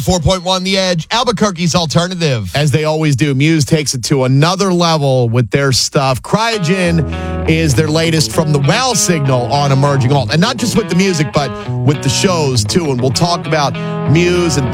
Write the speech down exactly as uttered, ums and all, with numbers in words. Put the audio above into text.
four point one The Edge, Albuquerque's alternative. As they always do, Muse takes it to another level with their stuff. Cryogen is their latest from the Wow signal on Emerging Alt. And not just with the music, but with the shows, too. And we'll talk about Muse and